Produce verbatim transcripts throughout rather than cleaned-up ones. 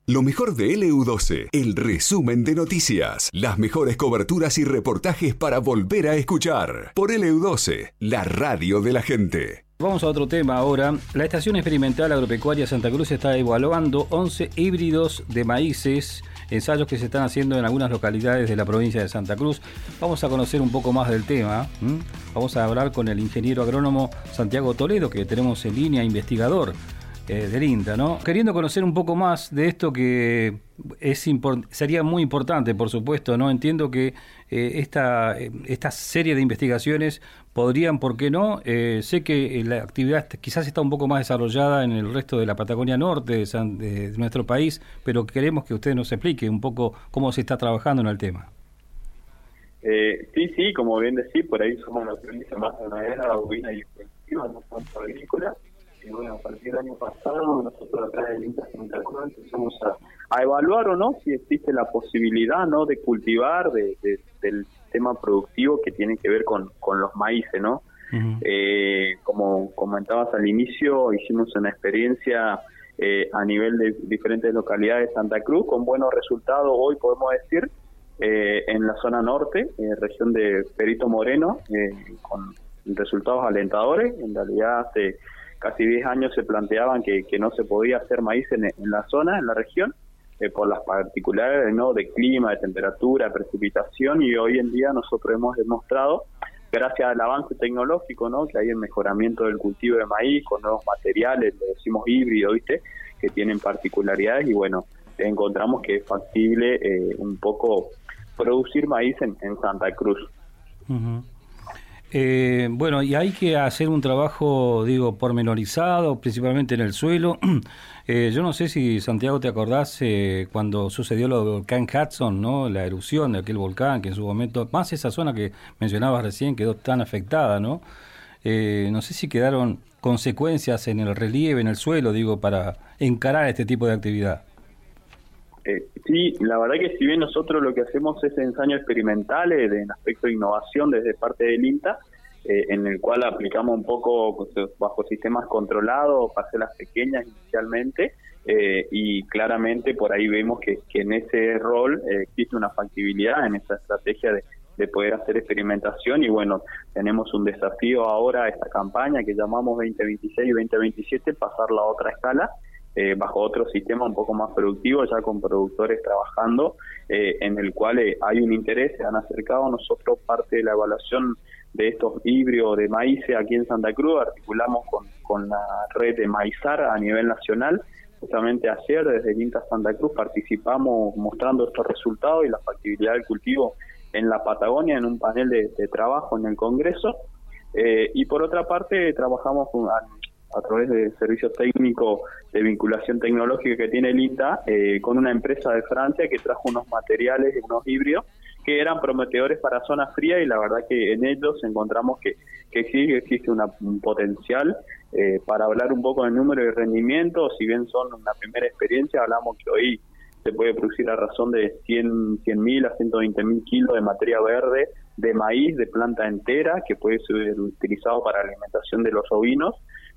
Lo mejor de L U doce, el resumen de noticias, las mejores coberturas y reportajes para volver a escuchar. Por L U doce, la radio de la gente. Vamos a otro tema ahora. La Estación Experimental Agropecuaria Santa Cruz está evaluando once híbridos de maíces, ensayos que se están haciendo en algunas localidades de la provincia de Santa Cruz. Vamos a conocer un poco más del tema. ¿Mm? Vamos a hablar con el ingeniero agrónomo Santiago Toledo, que tenemos en línea, investigador Eh, del INTA, ¿no? Queriendo conocer un poco más de esto que es import- sería muy importante, por supuesto, ¿no? Entiendo que eh, esta, eh, esta serie de investigaciones podrían, ¿por qué no? Eh, sé que la actividad quizás está un poco más desarrollada en el resto de la Patagonia Norte de, San, de, de nuestro país, pero queremos que usted nos explique un poco cómo se está trabajando en el tema. Eh, sí, sí, como bien decís, por ahí somos la provincia más ganadera, bovina y extensiva, no tanto agrícola. Y bueno, a partir del año pasado, nosotros acá en INTA Santa Cruz empezamos a, a evaluar o no si existe la posibilidad, ¿no?, de cultivar de, de, del sistema productivo que tiene que ver con, con los maíces, ¿no? Uh-huh. Eh, como comentabas al inicio, hicimos una experiencia eh, a nivel de diferentes localidades de Santa Cruz con buenos resultados, hoy podemos decir, eh, en la zona norte, eh, región de Perito Moreno, eh, con resultados alentadores. En realidad hace casi diez años se planteaban que, que no se podía hacer maíz en, en la zona, en la región, eh, por las particularidades, ¿no?, de clima, de temperatura, precipitación, y hoy en día nosotros hemos demostrado, gracias al avance tecnológico, ¿no?, que hay el mejoramiento del cultivo de maíz con nuevos materiales, le decimos híbrido, ¿viste?, que tienen particularidades, y bueno, encontramos que es factible eh, un poco producir maíz en, en Santa Cruz. Uh-huh. Eh, bueno, y hay que hacer un trabajo, digo, pormenorizado, principalmente en el suelo. Eh, yo no sé si, Santiago, te acordás eh, cuando sucedió lo del volcán Hudson, ¿no?, la erupción de aquel volcán, que en su momento, más esa zona que mencionabas recién, quedó tan afectada, ¿no? Eh, no sé si quedaron consecuencias en el relieve, en el suelo, digo, para encarar este tipo de actividad. Eh, sí, la verdad que si bien nosotros lo que hacemos es ensayos experimentales en aspecto de innovación desde parte del INTA, eh, en el cual aplicamos un poco bajo sistemas controlados, parcelas pequeñas inicialmente, eh, y claramente por ahí vemos que, que en ese rol eh, existe una factibilidad en esa estrategia de, de poder hacer experimentación, y bueno, tenemos un desafío ahora a esta campaña que llamamos veinte veintiséis y veinte veintisiete, pasarla a otra escala, Eh, bajo otro sistema un poco más productivo, ya con productores trabajando, eh, en el cual eh, hay un interés, se han acercado a nosotros parte de la evaluación de estos híbridos de maíz aquí en Santa Cruz, articulamos con, con la red de Maizar a nivel nacional. Justamente ayer desde el INTA Santa Cruz participamos mostrando estos resultados y la factibilidad del cultivo en la Patagonia en un panel de, de trabajo en el Congreso, eh, y por otra parte trabajamos con a través del servicio técnico de vinculación tecnológica que tiene el INTA, eh, con una empresa de Francia que trajo unos materiales, unos híbridos, que eran prometedores para zona fría, y la verdad que en ellos encontramos que, que sí existe una, un potencial. Eh, para hablar un poco del número y rendimiento, si bien son una primera experiencia, hablamos que hoy se puede producir a razón de cien mil a ciento veinte mil kilos de materia verde de maíz, de planta entera, que puede ser utilizado para la alimentación de los ovinos,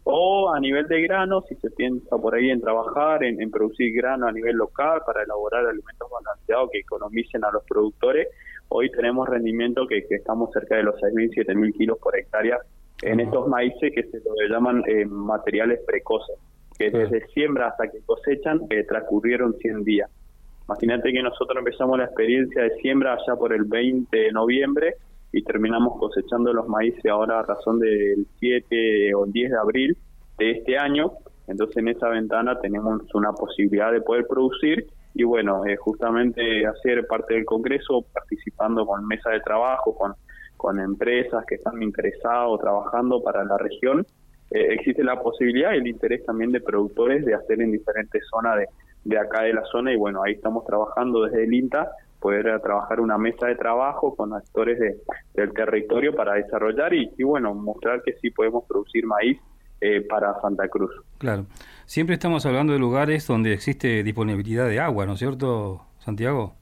o a nivel de grano, si se piensa por ahí en trabajar, en, en producir grano a nivel local para elaborar alimentos balanceados que economicen a los productores. Hoy tenemos rendimiento que, que estamos cerca de los seis mil, siete mil kilos por hectárea en estos maíces que se lo llaman eh, materiales precoces, que desde siembra hasta que cosechan eh, transcurrieron cien días. Imagínate que nosotros empezamos la experiencia de siembra allá por el veinte de noviembre, y terminamos cosechando los maíces ahora a razón del siete o el diez de abril de este año. Entonces en esa ventana tenemos una posibilidad de poder producir, y bueno, eh, justamente hacer parte del Congreso, participando con mesa de trabajo, con, con empresas que están interesadas o trabajando para la región. Eh, existe la posibilidad y el interés también de productores de hacer en diferentes zonas de, de acá de la zona, y bueno, ahí estamos trabajando desde el INTA, poder trabajar una mesa de trabajo con actores de, del territorio para desarrollar y, y bueno, mostrar que sí podemos producir maíz eh, para Santa Cruz. Claro. Siempre estamos hablando de lugares donde existe disponibilidad de agua, ¿no es cierto, Santiago?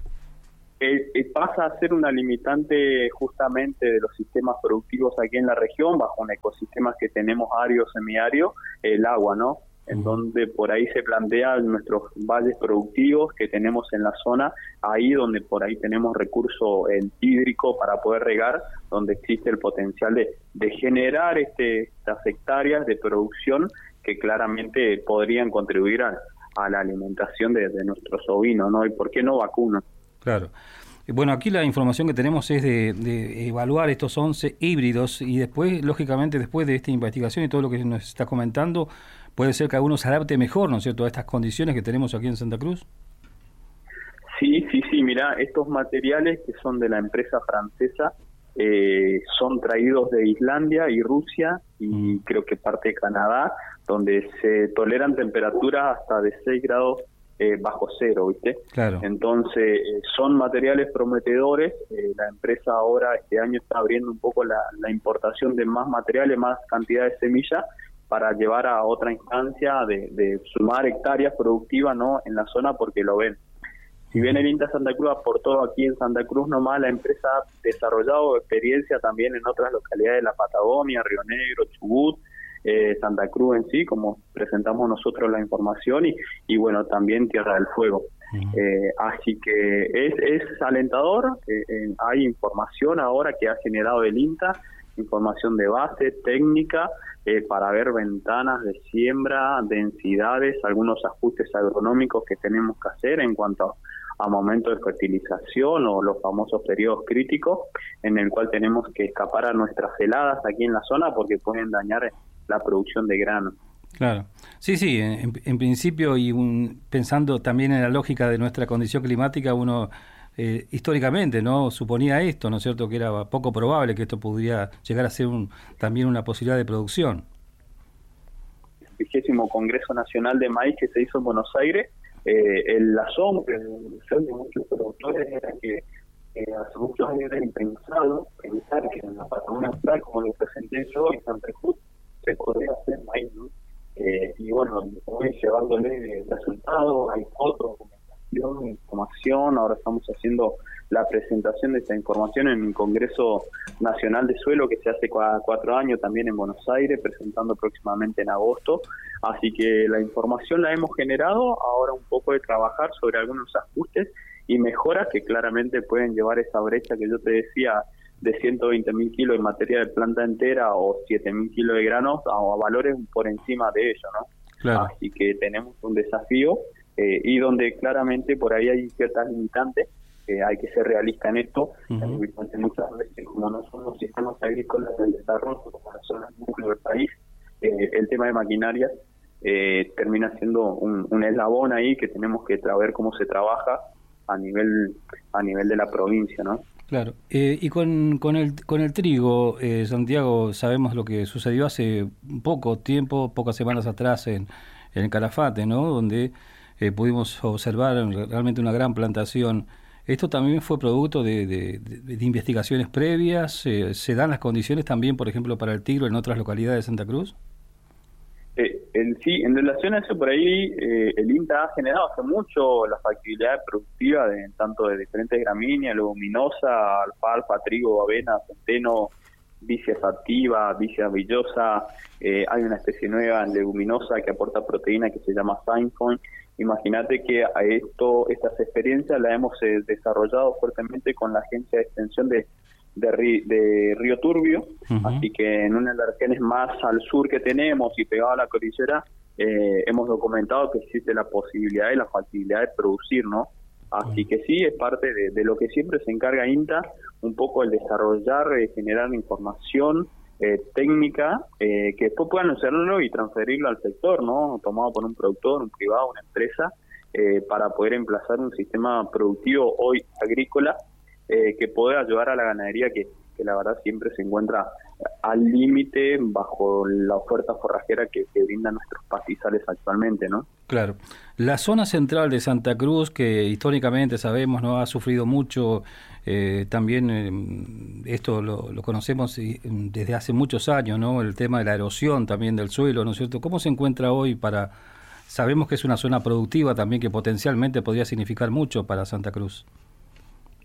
Eh, eh, pasa a ser una limitante justamente de los sistemas productivos aquí en la región, bajo un ecosistema que tenemos ario, semiario, el agua, ¿no? en uh-huh. donde por ahí se plantean nuestros valles productivos que tenemos en la zona, ahí donde por ahí tenemos recurso el hídrico para poder regar, donde existe el potencial de, de generar este, estas hectáreas de producción que claramente podrían contribuir a, a la alimentación de, de nuestros ovinos, ¿no? Y por qué no vacunos. Claro. Bueno, aquí la información que tenemos es de, de evaluar estos once híbridos y después, lógicamente, después de esta investigación y todo lo que nos está comentando, puede ser que alguno se adapte mejor, ¿no es cierto?, a estas condiciones que tenemos aquí en Santa Cruz. Sí, sí, sí, mirá, estos materiales que son de la empresa francesa eh, son traídos de Islandia y Rusia y mm. creo que parte de Canadá, donde se toleran temperaturas hasta de seis grados Eh, bajo cero, ¿viste? Claro. Entonces, eh, son materiales prometedores. Eh, la empresa ahora, este año, está abriendo un poco la, la importación de más materiales, más cantidad de semillas, para llevar a otra instancia de, de sumar hectáreas productivas, ¿no?, en la zona, porque lo ven. Si bien el INTA Santa Cruz aportó aquí en Santa Cruz nomás, la empresa ha desarrollado experiencia también en otras localidades de la Patagonia, Río Negro, Chubut, Eh, Santa Cruz en sí, como presentamos nosotros la información, y, y bueno, también Tierra del Fuego. Uh-huh. Eh, así que es, es alentador, eh, eh, hay información ahora que ha generado el INTA, información de base, técnica, eh, para ver ventanas de siembra, densidades, algunos ajustes agronómicos que tenemos que hacer en cuanto a a momentos de fertilización o los famosos periodos críticos, en el cual tenemos que escapar a nuestras heladas aquí en la zona porque pueden dañar la producción de grano. Claro, sí, sí, en, en principio y un, pensando también en la lógica de nuestra condición climática, uno eh, históricamente no suponía esto, ¿no es cierto?, que era poco probable que esto pudiera llegar a ser un, también una posibilidad de producción. El vigésimo Congreso Nacional de Maíz que se hizo en Buenos Aires, Eh, el asombro de muchos productores era que eh, hace muchos años era impensado pensar que en la Patagonia Austral, como lo presenté yo en Santa Cruz, se podría hacer maíz, ¿no? Eh, y bueno, hoy llevándole resultados, hay fotos, documentación, información, ahora estamos haciendo la presentación de esta información en el Congreso Nacional de Suelo que se hace cada cuatro años también en Buenos Aires, presentando próximamente en agosto. Así que la información la hemos generado, ahora un poco de trabajar sobre algunos ajustes y mejoras que claramente pueden llevar esa brecha que yo te decía de ciento veinte mil kilos de materia de planta entera o siete mil kilos de granos a, a valores por encima de ello, ¿no? Claro. Así que tenemos un desafío eh, y donde claramente por ahí hay ciertas limitantes. Eh, hay que ser realista en esto. Uh-huh. Muchas veces, como no son los sistemas agrícolas del desarrollo, como las zonas núcleo del país, eh, el tema de maquinaria eh, termina siendo un, un eslabón ahí que tenemos que ver cómo se trabaja a nivel a nivel de la provincia, ¿no? Claro. Eh, y con, con el con el trigo, eh, Santiago, sabemos lo que sucedió hace poco tiempo, pocas semanas atrás en, en el Calafate, ¿no?, donde eh, pudimos observar realmente una gran plantación. ¿Esto también fue producto de, de, de, de investigaciones previas? Eh, ¿Se dan las condiciones también, por ejemplo, para el trigo en otras localidades de Santa Cruz? Eh, el, sí, en relación a eso, por ahí eh, el INTA ha generado hace mucho la factibilidad productiva de tanto de diferentes gramíneas, leguminosa, alfalfa, trigo, avena, centeno, vicia sativa, vicia villosa. Eh, hay una especie nueva leguminosa que aporta proteína que se llama Synfon. Imagínate que a esto, estas experiencias las hemos eh, desarrollado fuertemente con la Agencia de Extensión de, de, de Río Turbio, uh-huh. Así que en una de las regiones más al sur que tenemos y pegado a la cordillera, eh, hemos documentado que existe la posibilidad y la factibilidad de producir, ¿no? Así uh-huh. que sí, es parte de, de lo que siempre se encarga INTA, un poco el desarrollar, eh, generar información Eh, técnica, eh, que después puedan hacerlo y transferirlo al sector, ¿no?, tomado por un productor, un privado, una empresa, eh, para poder emplazar un sistema productivo hoy agrícola eh, que pueda ayudar a la ganadería que, que la verdad siempre se encuentra al límite bajo la oferta forrajera que, que brindan nuestros pastizales actualmente, ¿no? Claro. La zona central de Santa Cruz, que históricamente sabemos no ha sufrido mucho, eh, también eh, esto lo, lo conocemos desde hace muchos años, ¿no?, el tema de la erosión también del suelo, ¿no es cierto? ¿Cómo se encuentra hoy para...? Sabemos que es una zona productiva también que potencialmente podría significar mucho para Santa Cruz.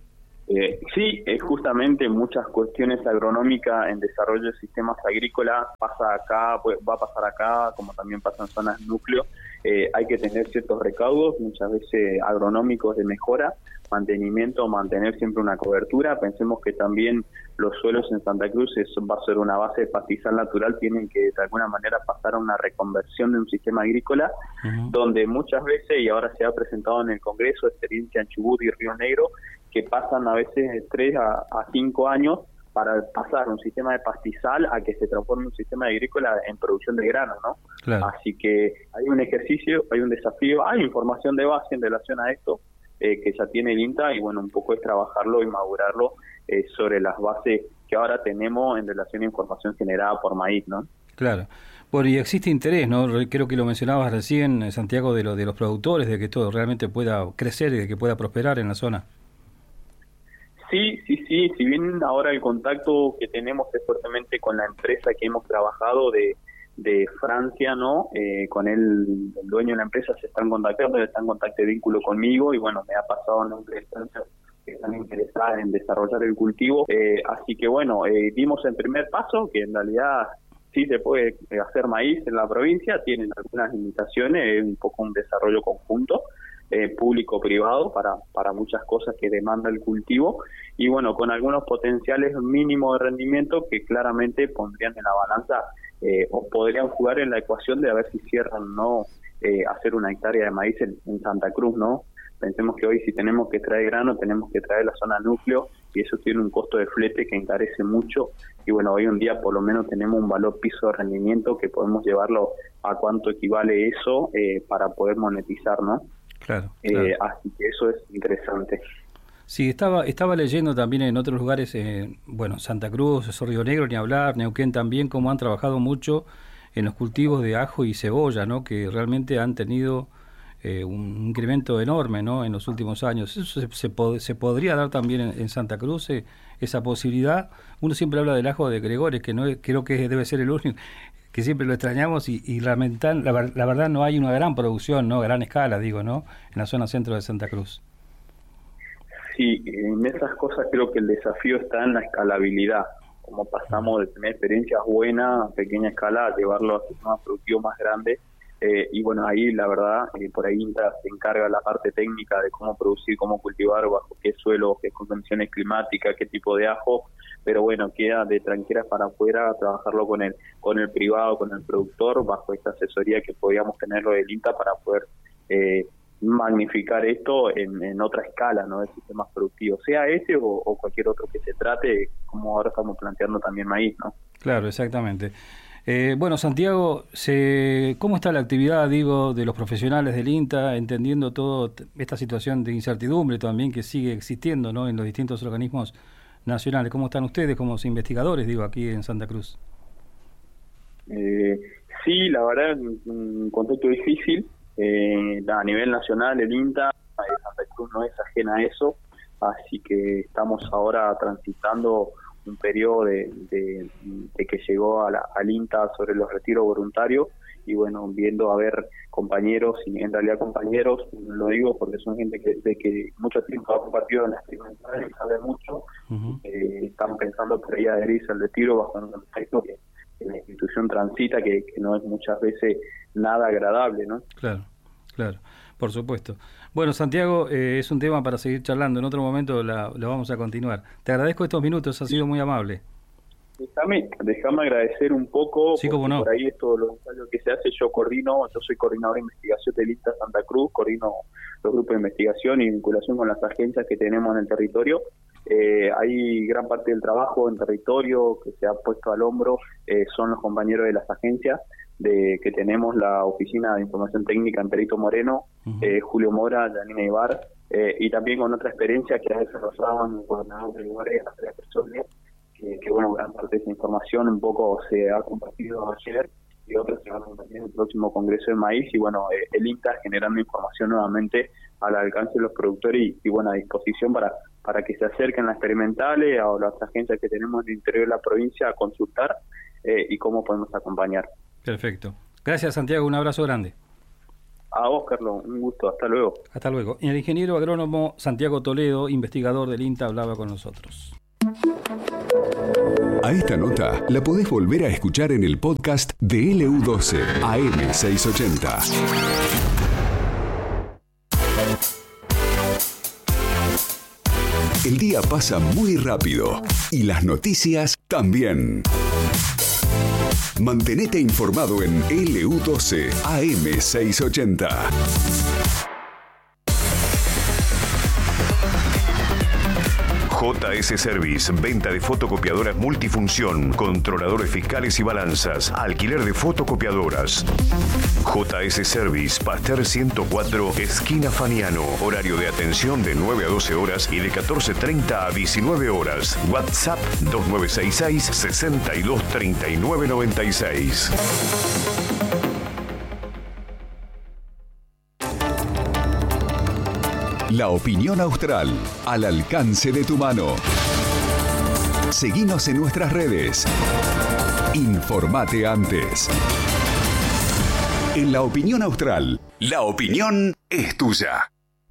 Eh, sí, es justamente muchas cuestiones agronómicas en desarrollo de sistemas agrícolas, pasa acá, pues, va a pasar acá, como también pasa en zonas núcleo. Eh, hay que tener ciertos recaudos, muchas veces agronómicos de mejora, mantenimiento, mantener siempre una cobertura. Pensemos que también los suelos en Santa Cruz es, va a ser una base de pastizal natural, tienen que de alguna manera pasar a una reconversión de un sistema agrícola, uh-huh. donde muchas veces, y ahora se ha presentado en el Congreso, experiencia en Chubut y Río Negro, que pasan a veces de tres a cinco años para pasar un sistema de pastizal a que se transforme un sistema agrícola en producción de grano, ¿no? Claro. Así que hay un ejercicio, hay un desafío, hay información de base en relación a esto, eh, que ya tiene el INTA, y bueno, un poco es trabajarlo y madurarlo eh, sobre las bases que ahora tenemos en relación a información generada por maíz, ¿no? Claro. Bueno, y existe interés, ¿no? Creo que lo mencionabas recién, Santiago, de, lo, de los productores, de que todo realmente pueda crecer y de que pueda prosperar en la zona. Sí, sí, sí, si bien ahora el contacto que tenemos es fuertemente con la empresa que hemos trabajado de, de Francia, ¿no? Eh, con él, el dueño de la empresa se están contactando, está en contacto de vínculo conmigo, y bueno, me ha pasado nombres de Francia que están interesadas en desarrollar el cultivo, eh, así que bueno, eh, dimos el primer paso, que en realidad sí se puede hacer maíz en la provincia, tienen algunas limitaciones, es un poco un desarrollo conjunto, Eh, público-privado para, para muchas cosas que demanda el cultivo, y bueno, con algunos potenciales mínimos de rendimiento que claramente pondrían en la balanza eh, o podrían jugar en la ecuación de a ver si cierran o no eh, hacer una hectárea de maíz en, en Santa Cruz, ¿no? Pensemos que hoy si tenemos que traer grano, tenemos que traer la zona núcleo, y eso tiene un costo de flete que encarece mucho, y bueno, hoy en día por lo menos tenemos un valor piso de rendimiento que podemos llevarlo a cuánto equivale eso eh, para poder monetizar, ¿no? Claro, claro. Eh, así que eso es interesante. Sí, estaba estaba leyendo también en otros lugares, eh, bueno, Santa Cruz, Río Negro, ni hablar, Neuquén también, cómo han trabajado mucho en los cultivos de ajo y cebolla, ¿no? Que realmente han tenido eh, un incremento enorme, ¿no? En los últimos años. Eso se, se, pod- se podría dar también en, en Santa Cruz, eh, esa posibilidad. Uno siempre habla del ajo de Gregores, que no es, creo que debe ser el único, que siempre lo extrañamos, y, y lamentan, la, la verdad no hay una gran producción, no gran escala, digo, ¿no? En la zona centro de Santa Cruz. Sí, en esas cosas creo que el desafío está en la escalabilidad, como pasamos de tener experiencias buenas a pequeña escala a llevarlo a sistemas productivos más grandes, eh, y bueno, ahí la verdad, eh, por ahí INTA se encarga la parte técnica de cómo producir, cómo cultivar, bajo qué suelo, qué condiciones climáticas, qué tipo de ajo, pero bueno, queda de tranqueras para afuera trabajarlo con el con el privado, con el productor, bajo esta asesoría que podíamos tenerlo del INTA para poder eh, magnificar esto en, en otra escala, ¿no? De sistemas productivos, sea ese o, o cualquier otro que se trate, como ahora estamos planteando también maíz, ¿no? Claro, exactamente. Eh, bueno, Santiago, se, ¿cómo está la actividad, digo, de los profesionales del INTA, entendiendo toda esta situación de incertidumbre también que sigue existiendo, ¿no? En los distintos organismos nacionales? ¿Cómo están ustedes como investigadores, digo, aquí en Santa Cruz? Eh, sí, la verdad es un contexto difícil. Eh, a nivel nacional, el INTA, eh, Santa Cruz no es ajena a eso, así que estamos ahora transitando un periodo de, de, de que llegó a la, al INTA sobre los retiros voluntarios, y bueno, viendo a ver compañeros, y en realidad compañeros, lo digo porque son gente que de que mucho tiempo ha compartido en las experimentales y sabe mucho, uh-huh. eh, están pensando por ahí adherirse al retiro bajo un contexto que, que la institución transita, que, que no es muchas veces nada agradable, ¿no? Claro, claro, por supuesto. Bueno, Santiago, eh, es un tema para seguir charlando, en otro momento la, lo vamos a continuar. Te agradezco estos minutos, ha sido muy amable. Déjame, déjame agradecer un poco, sí, cómo no. Por ahí esto lo, lo que se hace, yo coordino, yo soy coordinador de investigación del INTA Santa Cruz, coordino los grupos de investigación y vinculación con las agencias que tenemos en el territorio. Eh, hay gran parte del trabajo en territorio que se ha puesto al hombro, eh, son los compañeros de las agencias, de que tenemos la Oficina de Información Técnica en Perito Moreno, uh-huh. eh, Julio Mora, Janina Ibar, eh, y también con otra experiencia que ha desarrollado en el gobernador de lugares, Andrea Personas, que, que bueno, gran parte de esa información un poco se ha compartido ayer y otras se van a compartir en el próximo Congreso de Maíz, y bueno, eh, el INTA generando información nuevamente al alcance de los productores y, y bueno, a disposición para para que se acerquen las experimentales o las agencias que tenemos en el interior de la provincia a consultar eh, y cómo podemos acompañar. Perfecto. Gracias, Santiago, un abrazo grande. A vos, Carlos, un gusto, hasta luego. Hasta luego. Y el ingeniero agrónomo Santiago Toledo, investigador del INTA, hablaba con nosotros. A esta nota la podés volver a escuchar en el podcast de L U doce A M seiscientos ochenta. El día pasa muy rápido y las noticias también. Mantenete informado en L U doce A M seiscientos ochenta. J S Service, venta de fotocopiadoras multifunción, controladores fiscales y balanzas, alquiler de fotocopiadoras. J S Service, Pasteur ciento cuatro, esquina Faniano. Horario de atención de nueve a doce horas y de catorce treinta a diecinueve horas. WhatsApp dos nueve seis seis, seis dos tres nueve nueve seis. La opinión austral, al alcance de tu mano. Seguinos en nuestras redes. Informate antes. En La Opinión Austral, la opinión es tuya.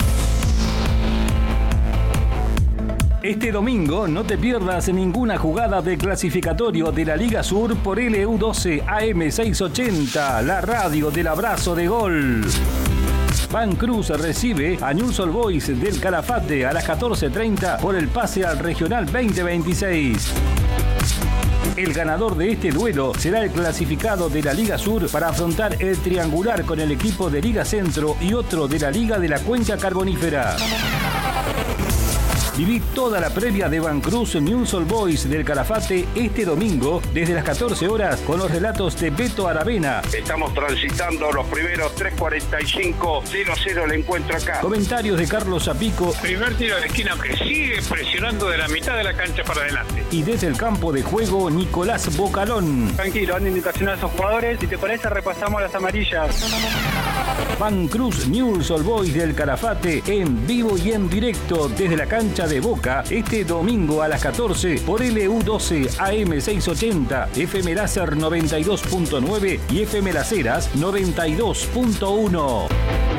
Este domingo no te pierdas ninguna jugada de clasificatorio de la Liga Sur por L U doce A M seiscientos ochenta, la radio del abrazo de gol. Van Cruz recibe a Newell's Old Boys del Calafate a las catorce treinta por el pase al Regional veinte veintiséis. El ganador de este duelo será el clasificado de la Liga Sur para afrontar el triangular con el equipo de Liga Centro y otro de la Liga de la Cuenca Carbonífera. Viví toda la previa de Van Cruz Newell's Old Boys del Calafate este domingo desde las catorce horas con los relatos de Beto Aravena. Estamos transitando los primeros tres cuarenta y cinco, cero cero el encuentro acá. Comentarios de Carlos Zapico. Primer tiro de esquina que sigue presionando de la mitad de la cancha para adelante. Y desde el campo de juego, Nicolás Bocalón. Tranquilo, dando indicación a esos jugadores. Si te parece, repasamos las amarillas. Van Cruz Newell's Old Boys del Calafate en vivo y en directo desde la cancha de Boca este domingo a las catorce por L U doce A M seiscientos ochenta, F M Láser noventa y dos punto nueve y F M Las Heras noventa y dos punto uno.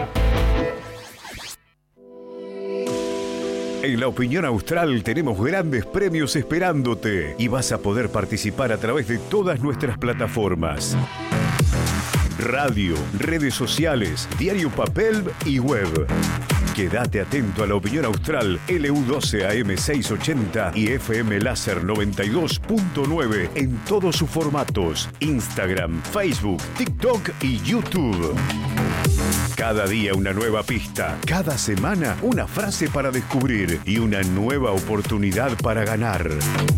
En La Opinión Austral tenemos grandes premios esperándote y vas a poder participar a través de todas nuestras plataformas. Radio, redes sociales, diario papel y web. Quédate atento a La Opinión Austral, L U doce A M seiscientos ochenta y F M Láser noventa y dos punto nueve en todos sus formatos: Instagram, Facebook, TikTok y YouTube. Cada día una nueva pista, cada semana una frase para descubrir y una nueva oportunidad para ganar.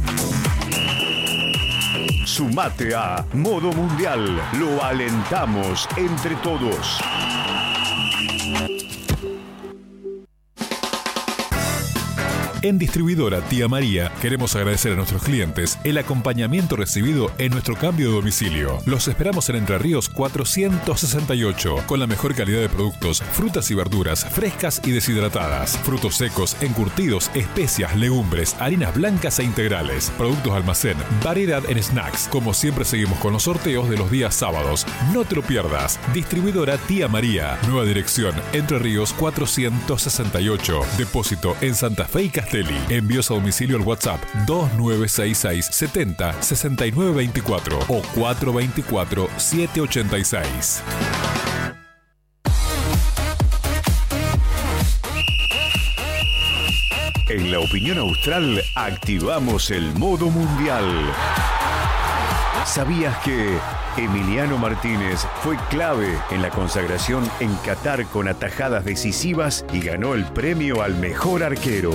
Sumate a Modo Mundial. Lo alentamos entre todos. En Distribuidora Tía María queremos agradecer a nuestros clientes el acompañamiento recibido en nuestro cambio de domicilio. Los esperamos en Entre Ríos cuatrocientos sesenta y ocho con la mejor calidad de productos, frutas y verduras frescas y deshidratadas, frutos secos, encurtidos, especias, legumbres, harinas blancas e integrales, productos almacén, variedad en snacks. Como siempre seguimos con los sorteos de los días sábados. No te lo pierdas. Distribuidora Tía María. Nueva dirección Entre Ríos cuatrocientos sesenta y ocho. Depósito en Santa Fe y Castelli. Envíos a domicilio al WhatsApp dos nueve seis seis, setenta, sesenta y nueve veinticuatro o cuatro veinticuatro, setecientos ochenta y seis. En La Opinión Austral activamos el modo mundial. ¿Sabías que Emiliano Martínez fue clave en la consagración en Qatar con atajadas decisivas y ganó el premio al mejor arquero?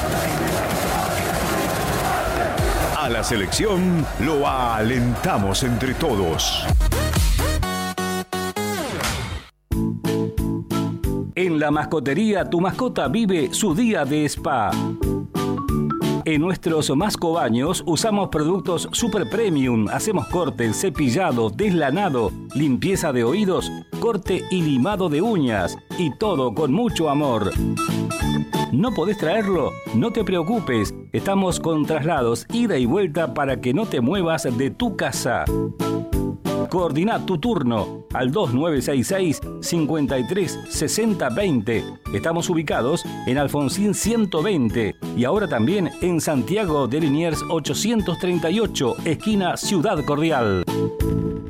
A la selección lo alentamos entre todos. En la mascotería, tu mascota vive su día de spa. En nuestros mascobaños usamos productos super premium. Hacemos corte, cepillado, deslanado, limpieza de oídos, corte y limado de uñas. Y todo con mucho amor. ¿No podés traerlo? No te preocupes. Estamos con traslados ida y vuelta para que no te muevas de tu casa. Coordina tu turno al dos nueve seis seis, cinco tres seis cero dos cero. Estamos ubicados en Alfonsín ciento veinte y ahora también en Santiago de Liniers ochocientos treinta y ocho, esquina Ciudad Cordial.